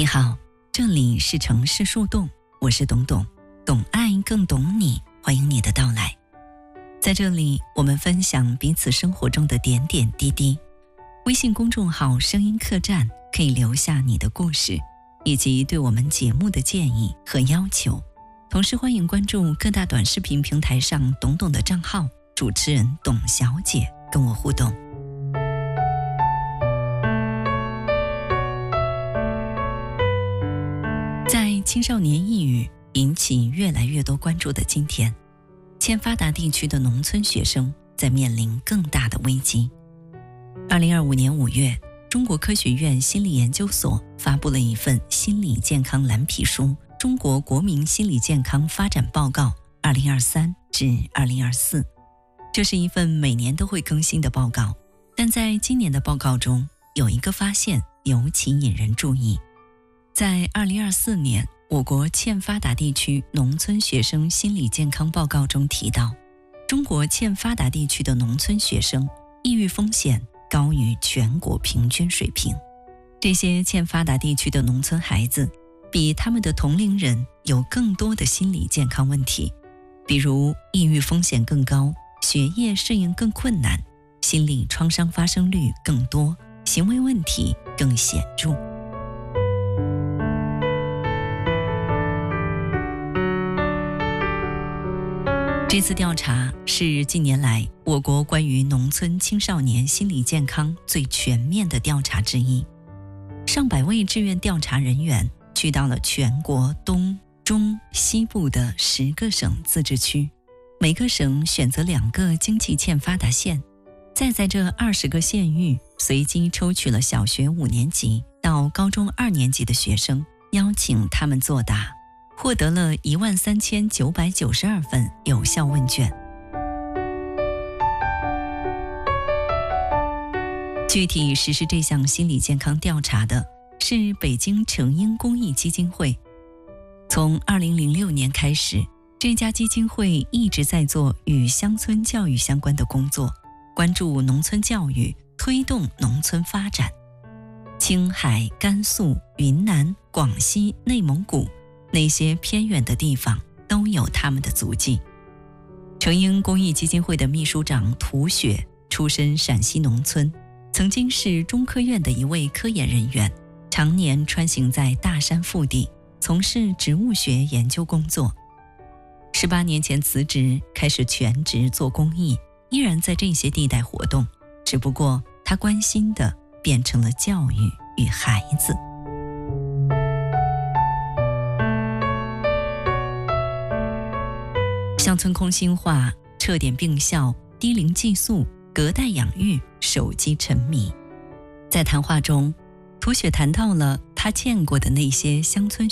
你好，这里是城市树洞，我是董董，懂爱更懂你，欢迎你的到来。在这里，我们分享彼此生活中的点点滴滴。微信公众号声音客栈可以留下你的故事，以及对我们节目的建议和要求。同时欢迎关注各大短视频平台上董董的账号，主持人董小姐跟我互动。在青少年抑郁引起越来越多关注的今天，欠发达地区的农村学生在面临更大的危机。2025年5月，中国科学院心理研究所发布了一份心理健康蓝皮书《中国国民心理健康发展报告2023至2024》。这是一份每年都会更新的报告，但在今年的报告中，有一个发现尤其引人注意。在2024年，我国欠发达地区农村学生心理健康报告中提到，中国欠发达地区的农村学生抑郁风险高于全国平均水平。这些欠发达地区的农村孩子比他们的同龄人有更多的心理健康问题，比如抑郁风险更高，学业适应更困难，心理创伤发生率更多，行为问题更显著。这次调查是近年来我国关于农村青少年心理健康最全面的调查之一。上百位志愿调查人员去到了全国东、中、西部的10个省自治区，每个省选择2个经济欠发达县，再在这20个县域随机抽取了小学5年级到高中2年级的学生，邀请他们作答，获得了13992份有效问卷。具体实施这项心理健康调查的是北京成英公益基金会。从2006年开始，这家基金会一直在做与乡村教育相关的工作，关注农村教育，推动农村发展。青海、甘肃、云南、广西、内蒙古那些偏远的地方都有他们的足迹。成英公益基金会的秘书长涂雪出身陕西农村，曾经是中科院的一位科研人员，常年穿行在大山腹地，从事植物学研究工作。18年前辞职，开始全职做公益，依然在这些地带活动，只不过他关心的变成了教育与孩子。乡村空心化、撤点并校、低龄寄宿、隔代养育、手机沉迷。在谈话中，涂雪谈到了他见过的那些乡村